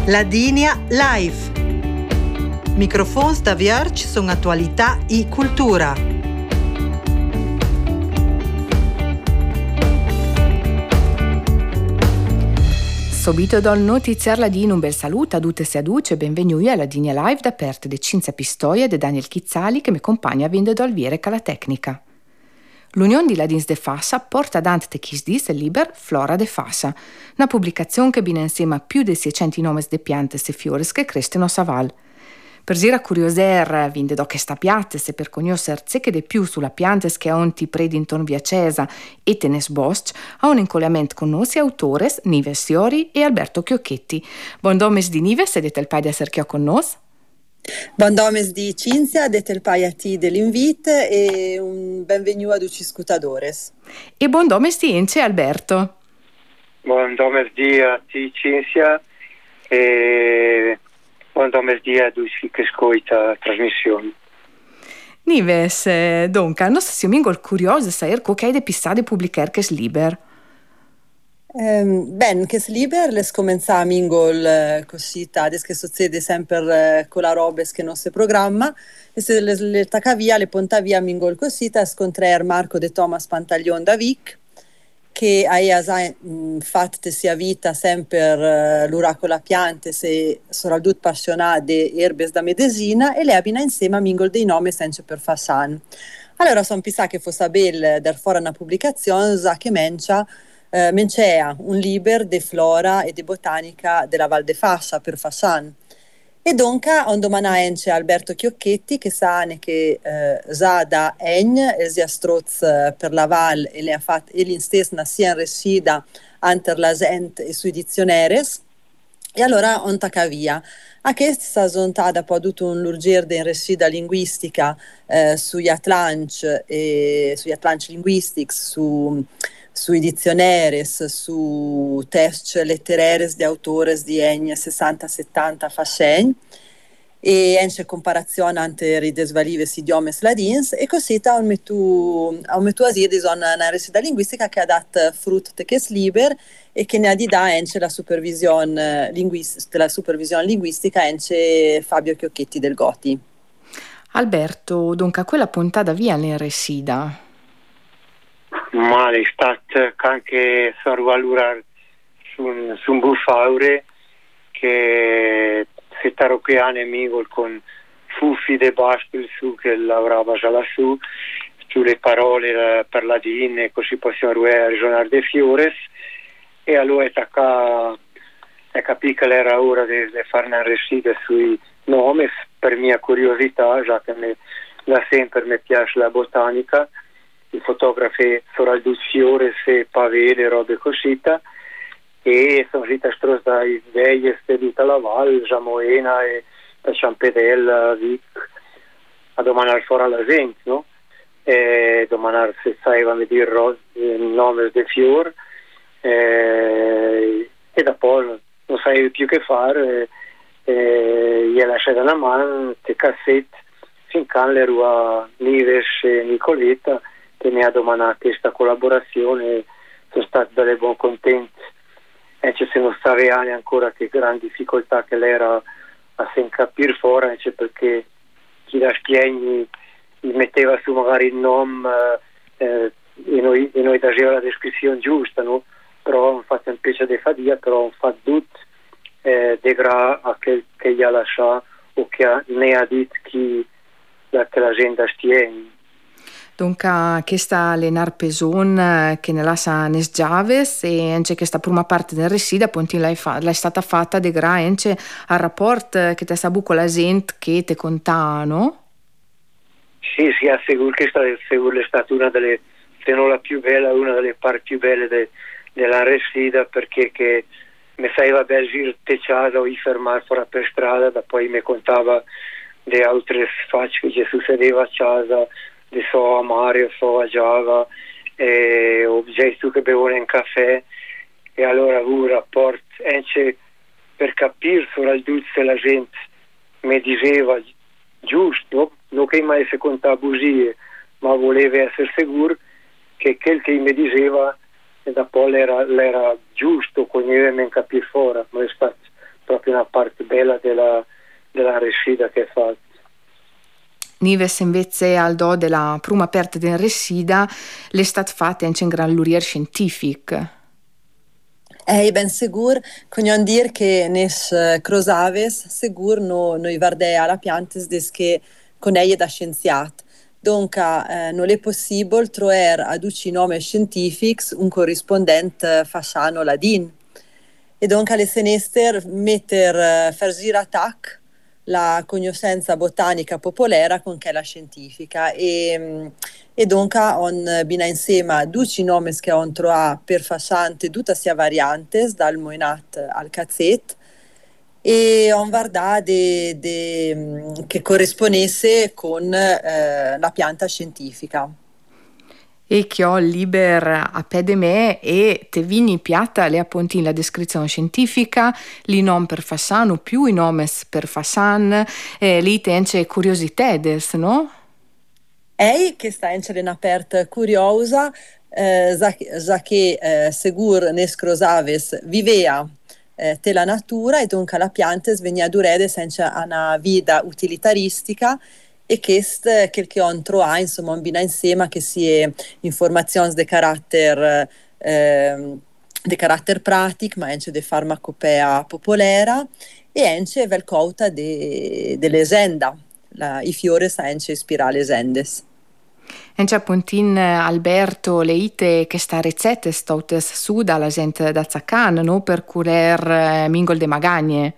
Ladinia Live. Microfons da Vierge sono attualità e cultura. Subito dal notiziar Ladino un bel saluto a tutte e a tutti e benvenuti alla Ladinia Live da parte di Cinzia Pistoia e di Daniel Chizzali che mi accompagna a vende dal Viere la tecnica. L'Unione di Ladins de Fassa porta ad te chi dis il liber Flora de Fassa, una pubblicazione che viene insieme a più di 600 nomi di piante e fiori che crescono a Val. Per dire a curioser, vinde do che sta piatte se per conoscere che di più sulla piante che ha onti predinton via Cesa e Tenes Bosch, ha un incollamento con noi autores Nives Fiori e Alberto Chiocchetti. Buon domes di Nives, ed il pai di essere con noi. Buon domes di Cinzia, dete il pai a ti dell'invito e un benvenuto ad uci scutadores. E buon domes di Ence Alberto. Buon domes di a ti Cinzia e buon domes di a uci che ascolta la trasmissione. Nives, dunque, non siamo curiosi di sapere cosa hai de pissade pubblicare che liber. Ben, che liber les comenzà mingol così tades che succede sempre con la roba che non si programma e se le tacca via le ponta via mingol così scontrer Marco de Thomas Pantaglion da Vic che ha fatto sia vita sempre l'ura con la piante se sono dut appassionate erbes da medesina e le abbina insieme a mingol dei nomi senza per Fassan. Allora son pensata che fosse bel dar fora una pubblicazione che mencea un liber de flora e de botanica della Val de Fassa per Fassan. E donca on domana ence Alberto Chiocchetti che sa che sa da egn e sia stroz per la Val e le ha fatto e l'instesna sia in resida anter la gent e sui dizioneres e allora on tacca via. A che sta zontada poi avuto un lurgir de resida linguistica sugli Atlanch e sugli Atlanch Linguistics sui dizioneres, su test letteraires di autores di egn 60-70 fascen e ence comparazione ante rides valives idiomes ladins e così a un metu asir di zona una resida linguistica che ha dat frut te che liber e che ne ha di da ence la supervisione linguistica ence Fabio Chiocchetti del Goti. Alberto, dunque quella puntata via in resida. Ma l'estate anche sono rualurare su un buffaure che se tarocchiane migol con fuffi de bastel su che lavorava già lassù sulle parole per ladin e così possiamo ragionare de fiores e allora è capito che era ora di fare una resida sui nomi per mia curiosità già che da sempre mi piace la botanica i fotografi sono due fiori e pavede, robe così e sono stata strosa dai veglie di tutta la Val, Giamoena e Ciampedella, Vic a domandare fuori alla gente, no? E domandare se sapevano dire il nome del fiore e dopo non sapevi più che fare gli lasciate una mano, te cassette finché le rua Nives e Nicoletta che mi ha domandato questa collaborazione, sono stato belle buon contento e se non sapevo ancora che gran difficoltà che l'era a sen capire fuori perché chi da spiegni gli metteva su magari il nome e noi faceva la descrizione giusta, no? Però non fatto un pezzo di fadia, però non fatto tutto de gra a che gli ha lasciato o che ne ha detto che la gente stieni. Dunque, questa Lenar Peson che ne lascia Nes Giaves e anche questa prima parte del resida appunto l'hai stata fatta de gra anche al rapporto che ti sa con la gente che ti contano? Sì, assicuro che è stata una delle, se non la più bella, una delle parti più belle della resida perché che mi sapeva bel giro te casa o fermare fuori per strada, da poi mi contava di altre facce che succedeva a casa di so a Mario, so a Giava e oggetti che bevono in caffè e allora un rapporto anche per capire sulla dulce la gente mi diceva giusto, non che mai si contava bugie ma voleva essere sicuro che quel che mi diceva e dopo l'era giusto, coglieva e capire fuori, ma è stato proprio una parte bella della resida che fa. Nives invece al do della prima aperta del resida le stat fatte anche in gran lurier scientific. Ben sigur, cognon dir che nes crosaves sigur noi vardea la piantes des che con ei da scienziat. Donca non è possibile trover ad uci nome scientifics un corrispondente fasciano ladin. E donca le senester metter fer giratac la conoscenza botanica popolare con che la scientifica e donca on bina insieme duci nomes che on troa per fasciante tutta sia variantes dal moinat al cazzet e on vardà che corrispondesse con la pianta scientifica. E che ho liber a pede me e te vini piatta le appunti la descrizione scientifica, li nom per fassan più i nomes per fassan, li tence curiositedes, no? Ei che sta in un'aperta curiosa, già che segur nes crosaves vivea te la natura e dunque la pianta svenia durede senza una vita utilitaristica e che on troa insomma un bina insieme che sia informazioni di carattere pratic ma anche di farmacopea popolare e anche velcouta de leggenda. I fiori anche ispira legendes. Ence appuntin Alberto leite che sta ricette stoutes su dalla gente da Zaccan, no? Per curer mingol de magagne.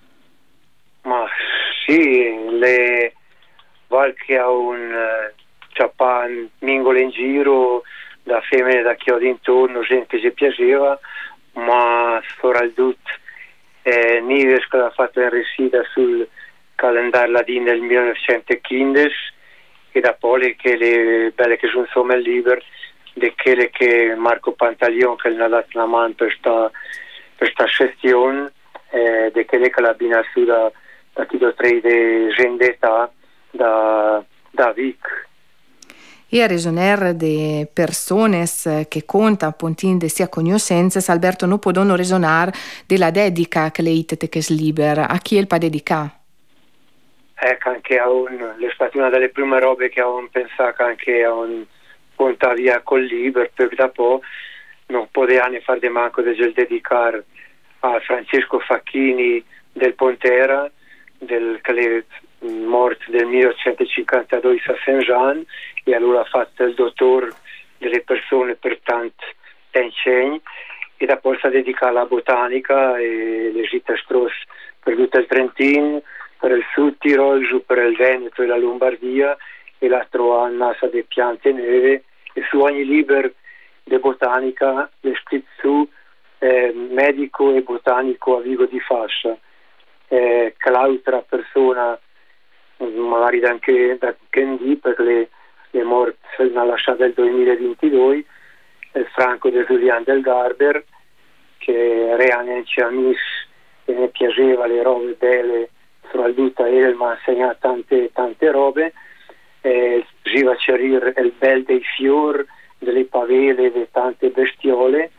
Ma sì, le qualche ha un ciapan mingolo in giro da femmine da chiodi intorno, gente che ci piaceva, ma soprattutto Nives che ha fatto in resida sul calendario ladino del 1915 e da poi che le belle che sono insomma il libro di quelle che Marco Pantaleon che ne ha dato una mano per sta gestione di quelle che l'abbina su da tutto tre di Gendetta da Vic. E a ragione de persones che conta appuntin de sia conoscenze, Alberto non può non ragione della dedica che le itete che sliber, a chi è il pa dedica? Ecco, anche è stata una delle prime robe che avevo pensato anche a un conta via col liber, per dopo non poteva ne fare di manco di dedicare a Francesco Facchini del Pontera, che è morto nel 1852 a Saint-Jean, e allora ha fatto il dottore delle persone per tanti insegni, e dopo si è dedicato alla botanica e le gite stros per tutto il Trentino, per il Sud Tirol, giù per il Veneto e la Lombardia, e la trova a NASA di piante neve, e su ogni libro di botanica è scritto su medico e botanico a Vigo di Fascia, che l'altra persona magari anche da Kendi, perché le è morto nella lasciata del 2022, è Franco de Julian del Garber, che era anche amici e ne piaceva le robe belle, soprattutto ele mi ha insegnato tante robe, giva a cerire il bel dei fior, delle pavele, di tante bestiole,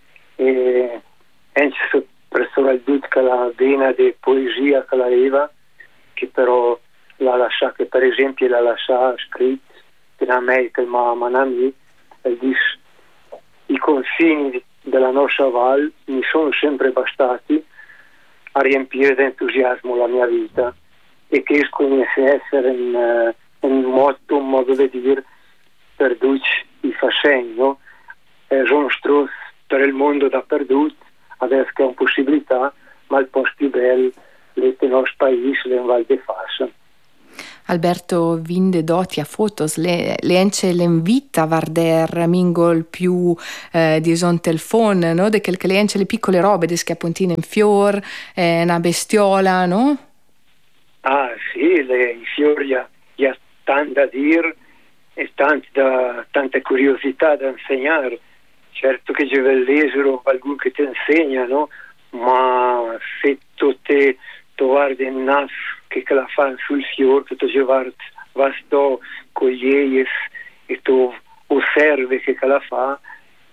e anche soprattutto che la vena di poesia che aveva, che però la lascia, che per esempio la lascia scritto in America il Manami, e dice: i confini della nostra Val mi sono sempre bastati a riempire d'entusiasmo la mia vita, e che comincia essere un modo di dire per tutti i fascini, no? Sono stros per il mondo dappertutto, adesso che è una possibilità, ma il posto più bello è il nostro paese, in Val di Fascia. Alberto vinde doti a fotos, le ence l'invita a varder mingol più di son telefon, no? De che le ence le piccole robe, de schiappontine in fior, una bestiola, no? Ah sì, i fiori ha tanto da dire e tante curiosità da insegnare. Certo che c'è l'esero qualcuno che ti insegna, no? Ma se tu guardi il nas che la fa sul fiore, che tu vas con gli e tu osservi che la fa,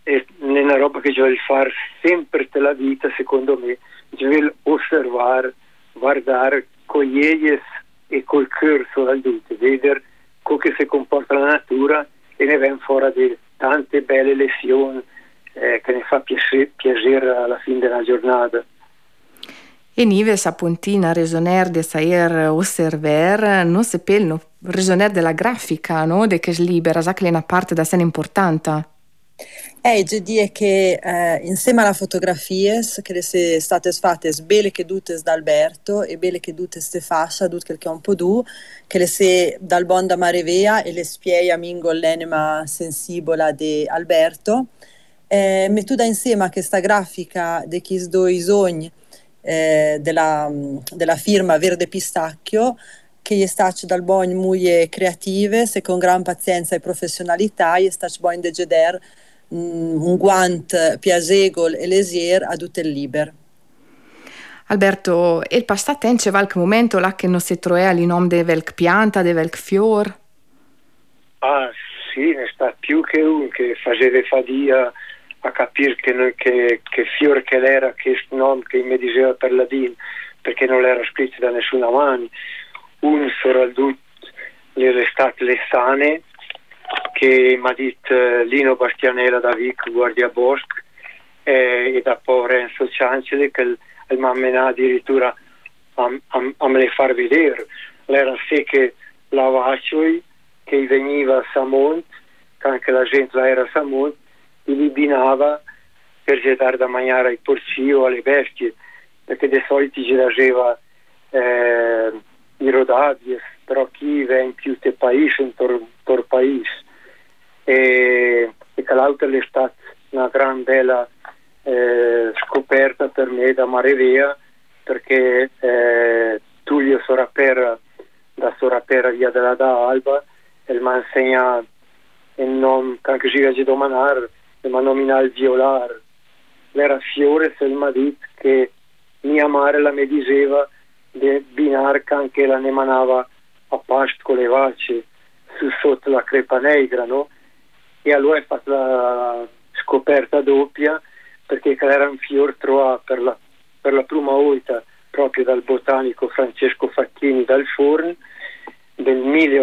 è una roba che devi fare sempre della vita, secondo me, devi osservare, guardare con gli occhi e col cuore soprattutto, vedere come si comporta la natura e ne viene fuori di tante belle lezioni che ne fa piacere alla fine della giornata. E Nives appuntina raisonner de sair osserver, non sepelno raisonner della grafica, no? De che è libera, sa che è una parte da sé importante. Io dico che insieme alla fotografie che le state fatte belle che tutte da Alberto e belle che tutte ste fascia, tutte che un po' che le se dal bonda Marevea e le spiega mingo l'enema sensibile di Alberto. Mettuta insieme a questa grafica di chi due sogni della firma Verde Pistacchio, che gli stacci dal bogn muie creative, se con gran pazienza e professionalità gli stacci bogn de geder un guant piasegol e lesier a tutto il liber. Alberto, il passatempo c'è qualche momento là che non si trova il nome di qualche pianta, di qualche fior? Ah sì, ne sta più che un che faceva fadia a capire che fiore che era questo nome che mi diceva per ladino, perché non era scritto da nessuna mano. Un soprattutto l'estate Lessane, che mi ha detto Lino Bastianella da Vic Guardia Bosco e da poi Renzo Cianceli che mi ha menato addirittura a me le far vedere. L'era sì che la Vacioi che veniva a Samont, che anche la gente là era a Samont, e li binava per gettare da mangiare ai porci o alle bestie, perché di solito ci faceva i rodagli, però chi va in più del paese, in tor paese. E che l'altra è stata una gran bella scoperta per me da Marevea, perché Tullio Sorapera da Sorapera via della da Alba e mi ha insegnato il nome che anche si di domanare e mi ha nominato il violar. L'era fiore se il mi ha detto che mia madre la mi diceva di binar che anche la ne manava a pasto con le vaci su sotto la crepa negra, no? E allora è fatta la scoperta doppia, perché era un fior trovato per la prima volta proprio dal botanico Francesco Facchini dal Forn del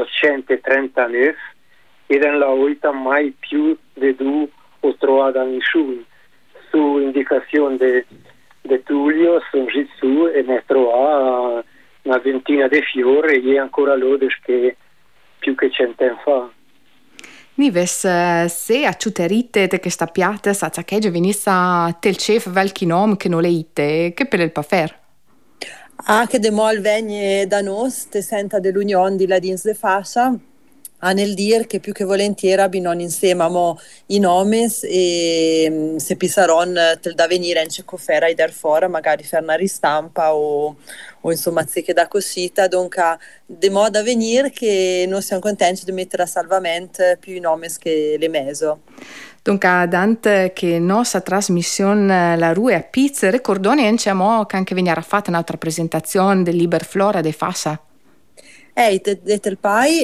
1839 ed è la volta mai più di due ho trovato nessuno. Su indicazione di Tullio sono giù su e ne trovato una ventina di fiori e ancora lode che più che 100 anni fa. Nives, se acciuterite te che sta piatta, sa che già venisse tel chef valchi nom che non le ite, che per il pafer? Ah, che de mol vegne da nos, te senta dell'unione di la dins de fascia, a nel dir che più che volentieri abbiano insieme i nomes e se pisaron tel da venire in cecofera e dar fora magari fare una ristampa o insomma che da cosita, dunque de modo a venire che noi siamo contenti di mettere a salvamento più i nomes che le meso. Dunque, Dante, che nostra trasmissione la Rue a Pizza, ricordoni che anche veniva fatta un'altra presentazione del Liber Flora de Fassa. Del pai,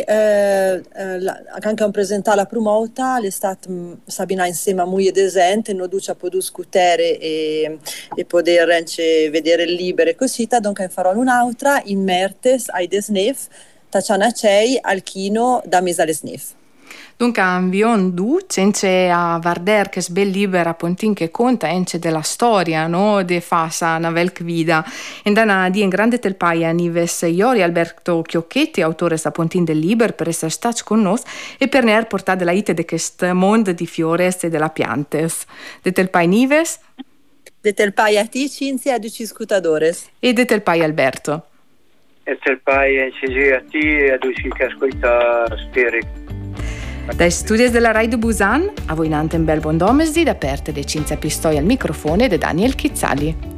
anche un presentato la prima volta, l'estate Sabina insieme a moglie desente, non duce a poter discutere e poter vedere il libero e così, dunque farò un'altra in Mertes, ai Desnef, Tacciana Cei, al Chino, da Misale Snef. Dunque, anvion du, c'è a Varder che sbel libera pontin che conta ence della storia, no, de Fassa, una velc vida. E dana di in grande tel paia Nives Iori Alberto Chiocchetti, autore sa pontin del liber, per essere stato con noi e per ne portare della ite de quest mondo di fiores e della piantes. De tel pai Nives? De tel pai a ti, Cinzia, a duci scutadores. E de tel pai Alberto? E tel pai a ti e a duci che ascolta speri. Dai studi della Rai de Busan, a voi nante un bel buon domesdi da parte di Cinzia Pistoi al microfono e di Daniel Chizzali.